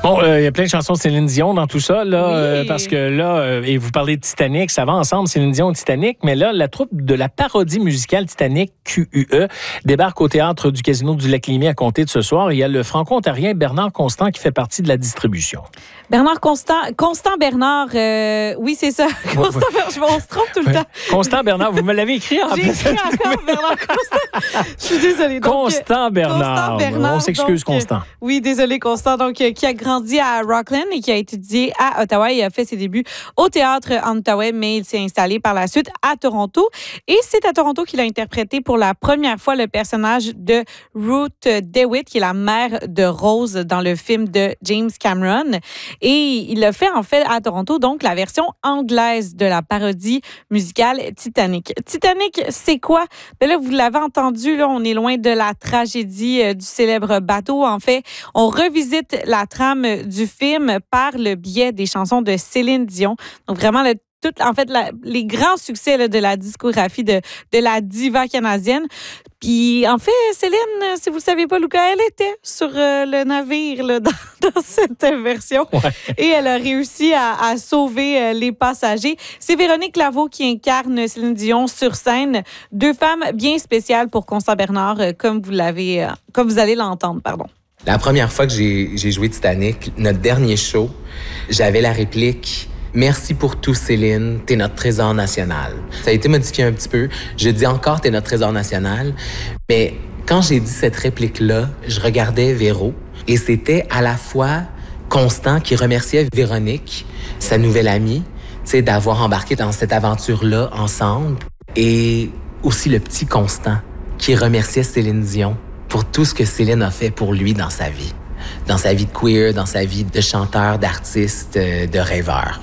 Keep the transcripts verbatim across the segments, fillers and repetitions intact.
Bon, il euh, y a plein de chansons de Céline Dion dans tout ça, là, oui. euh, parce que là, euh, et vous parlez de Titanic, ça va ensemble, Céline Dion et Titanic, mais là, la troupe de la parodie musicale Titanic Q U E débarque au théâtre du Casino du Lac-Lémy à compter de ce soir. Il y a le franco-ontarien Bernard Constant qui fait partie de la distribution. Bernard Constant, Constant Bernard, euh, oui, c'est ça. Constant ouais, ouais. Bernard, on se trompe tout le ouais. temps. Constant Bernard, vous me l'avez écrit en J'ai écrit encore Bernard Constant. Je suis désolée. Donc, Constant Bernard. Constant Bernard. On s'excuse, donc, Constant. Oui, désolé, Constant. Donc, qui a grandi à Rockland et qui a étudié à Ottawa. Il a fait ses débuts au théâtre en Ottawa, mais il s'est installé par la suite à Toronto. Et c'est à Toronto qu'il a interprété pour la première fois le personnage de Ruth DeWitt, qui est la mère de Rose dans le film de James Cameron. Et il a fait, en fait, à Toronto, donc, la version anglaise de la parodie musicale Titanic. Titanic, c'est quoi? Ben là, vous l'avez entendu, là, on est loin de la tragédie euh, du célèbre bateau. En fait, on revisite la trame du film par le biais des chansons de Céline Dion. Donc, vraiment, le Tout, en fait, la, les grands succès là, de la discographie de, de la diva canadienne. Puis, en fait, Céline, si vous ne le savez pas, Lucas, elle était sur euh, le navire là, dans, dans cette version. Ouais. Et elle a réussi à, à sauver euh, les passagers. C'est Véronique Laveau qui incarne Céline Dion sur scène. Deux femmes bien spéciales pour Constant Bernard, euh, comme vous l'avez, euh, comme vous allez l'entendre, pardon. La première fois que j'ai, j'ai joué Titanic, notre dernier show, j'avais la réplique « Merci pour tout, Céline, t'es notre trésor national ». Ça a été modifié un petit peu. Je dis encore « t'es notre trésor national », mais quand j'ai dit cette réplique-là, je regardais Véro et c'était à la fois Constant qui remerciait Véronique, sa nouvelle amie, tu sais, d'avoir embarqué dans cette aventure-là ensemble, et aussi le petit Constant qui remerciait Céline Dion pour tout ce que Céline a fait pour lui dans sa vie. Dans sa vie de queer, dans sa vie de chanteur, d'artiste, de rêveur.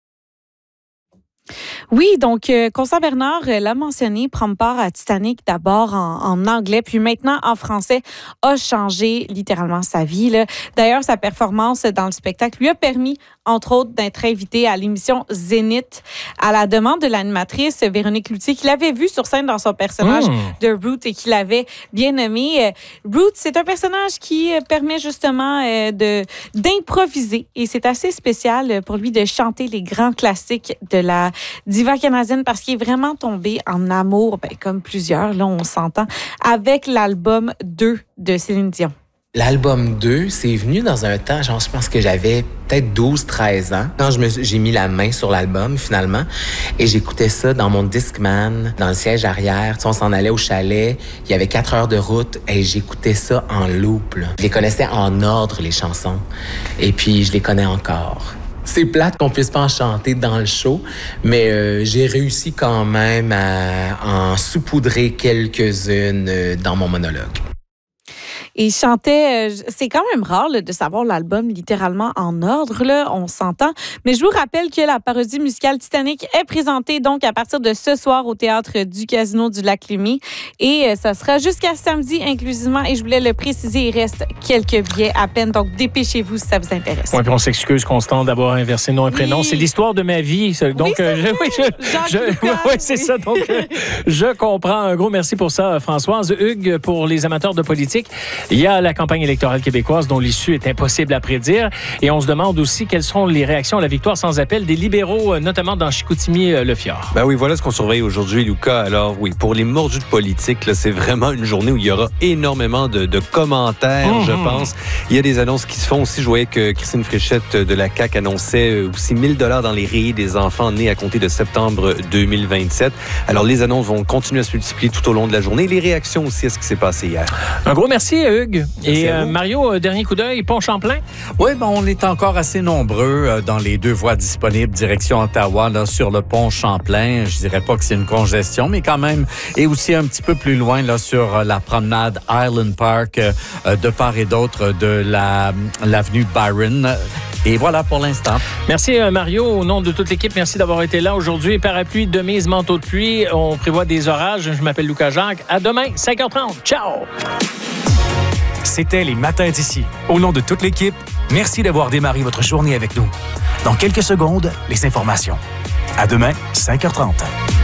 Oui, donc euh, Constant Bernard euh, l'a mentionné, prend part à Titanic d'abord en, en anglais, puis maintenant en français, a changé littéralement sa vie. Là. D'ailleurs, sa performance dans le spectacle lui a permis, entre autres, d'être invité à l'émission Zénith à la demande de l'animatrice Véronique Loutier, qui l'avait vu sur scène dans son personnage mmh. de Ruth et qui l'avait bien aimé. Euh, Ruth, c'est un personnage qui euh, permet justement euh, de, d'improviser et c'est assez spécial pour lui de chanter les grands classiques de la diva canadienne parce qu'il est vraiment tombé en amour, ben, comme plusieurs, là, on s'entend, avec l'album deux de Céline Dion. L'album deux, c'est venu dans un temps, genre, je pense que j'avais peut-être douze treize ans. Quand je me, j'ai mis la main sur l'album, finalement, et j'écoutais ça dans mon Discman, dans le siège arrière. Tu sais, on s'en allait au chalet, il y avait quatre heures de route, et j'écoutais ça en loop, là. Je les connaissais en ordre, les chansons, et puis je les connais encore. C'est plate qu'on puisse pas en chanter dans le show, mais euh, j'ai réussi quand même à en saupoudrer quelques-unes euh, dans mon monologue. Et il chantait, euh, c'est quand même rare là, de savoir l'album littéralement en ordre, là, on s'entend. Mais je vous rappelle que la parodie musicale Titanic est présentée donc à partir de ce soir au théâtre du Casino du Lac-Lémy. Et euh, ça sera jusqu'à samedi inclusivement. Et je voulais le préciser, il reste quelques billets à peine. Donc dépêchez-vous si ça vous intéresse. Oui, puis on s'excuse, Constant, d'avoir inversé nom et prénom. Oui. C'est l'histoire de ma vie. Donc, oui, euh, je, oui, je, je, oui, oui, c'est oui. ça. Donc, euh, je comprends. Un gros merci pour ça, Françoise. Hugues, pour les amateurs de politique, il y a la campagne électorale québécoise dont l'issue est impossible à prédire. Et on se demande aussi quelles seront les réactions à la victoire sans appel des libéraux, notamment dans Chicoutimi-Le-Fjord. Ben oui, voilà ce qu'on surveille aujourd'hui, Lucas. Alors oui, pour les mordus de politique, là, c'est vraiment une journée où il y aura énormément de, de commentaires, mmh. je pense. Il y a des annonces qui se font aussi. Je voyais que Christine Fréchette de la C A Q annonçait aussi mille dollars dans les rayés des enfants nés à compter de septembre deux mille vingt-sept. Alors les annonces vont continuer à se multiplier tout au long de la journée. Les réactions aussi à ce qui s'est passé hier. Un gros merci, Hugues. Et euh, Mario, euh, dernier coup d'œil, Pont-Champlain? Oui, ben, on est encore assez nombreux euh, dans les deux voies disponibles, direction Ottawa, là, sur le Pont-Champlain. Je dirais pas que c'est une congestion, mais quand même. Et aussi un petit peu plus loin, là, sur euh, la promenade Island Park, euh, de part et d'autre de la, l'avenue Byron. Et voilà pour l'instant. Merci Mario. Au nom de toute l'équipe, merci d'avoir été là aujourd'hui. Parapluie, de mise, manteau de pluie. On prévoit des orages. Je m'appelle Lucas Jacques. À demain, cinq heures trente. Ciao! C'était Les Matins d'ici. Au nom de toute l'équipe, merci d'avoir démarré votre journée avec nous. Dans quelques secondes, les informations. À demain, cinq heures trente.